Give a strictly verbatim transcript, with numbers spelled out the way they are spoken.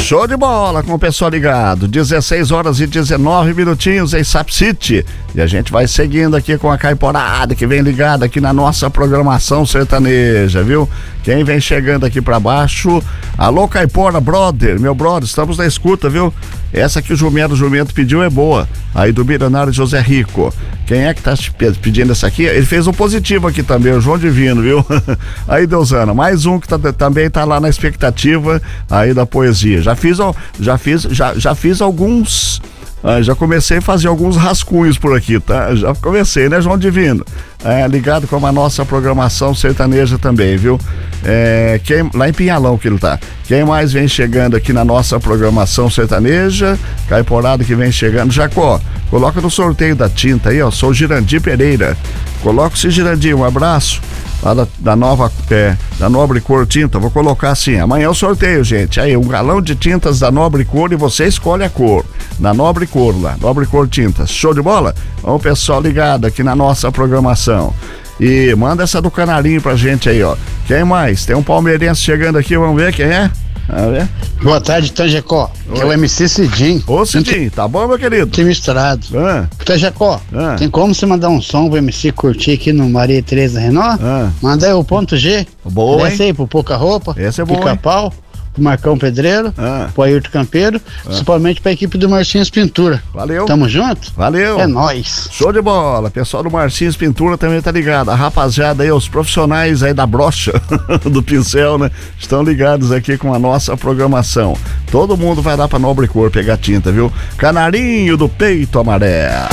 Show de bola com o pessoal ligado. dezesseis horas e dezenove minutinhos em Sap City. E a gente vai seguindo aqui com a caiporada que vem ligada aqui na nossa programação sertaneja, viu? Quem vem chegando aqui pra baixo, alô Caipora, brother, meu brother, estamos na escuta, viu? Essa que o Jumento Jumento pediu é boa, aí do milionário José Rico. Quem é que tá pedindo essa aqui? Ele fez um positivo aqui também, o João Divino, viu? Aí, Deusana, mais um que tá, também tá lá na expectativa aí da poesia. Já fiz, já fiz, já, já fiz alguns... Ah, já comecei a fazer alguns rascunhos por aqui, tá? Já comecei, né, João Divino? É, ligado com a nossa programação sertaneja também, viu? É, quem, lá em Pinhalão que ele tá. Quem mais vem chegando aqui na nossa programação sertaneja? Caiporada que vem chegando. Jacó, coloca no sorteio da tinta aí, ó. Sou Girandir Pereira. Coloca esse Girandir, um abraço. Lá da, da nova, é, da Nobre Cor Tinta, vou colocar assim, amanhã é o sorteio, gente, aí um galão de tintas da Nobre Cor e você escolhe a cor, da Nobre Cor lá, Nobre Cor Tintas, show de bola? Vamos pessoal ligado aqui na nossa programação, e manda essa do Canarinho pra gente aí, ó, quem mais? Tem um palmeirense chegando aqui, vamos ver quem é? Vamos ver. Boa tarde, Tanjacó, que é o M C Cidinho. Ô Cidinho, tá bom, meu querido? Que misturado. Ah. Tanjacó, Ah. tem como você mandar um som pro M C curtir aqui no Maria Tereza Renault? Ah. Manda aí o ponto G. Boa, Desce aí pro Pouca Roupa. Esse é bom, Pica-Pau, pro Marcão Pedreiro, Ah. pro Ayrton Campeiro, Ah. principalmente pra equipe do Marcinhos Pintura. Valeu. Tamo junto? Valeu. É nóis. Show de bola, pessoal do Marcinhos Pintura também tá ligado, a rapaziada aí, os profissionais aí da brocha, do pincel, né, estão ligados aqui com a nossa programação, todo mundo vai lá pra Nobre Cor pegar tinta, viu? Canarinho do Peito Amarelo.